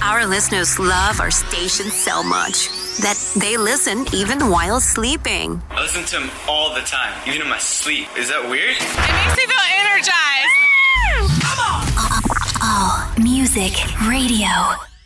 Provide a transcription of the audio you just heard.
Our listeners love our station so much that they listen even while sleeping. I listen to them all the time, even in my sleep. Is that weird? It makes me feel energized. Come on! All music radio.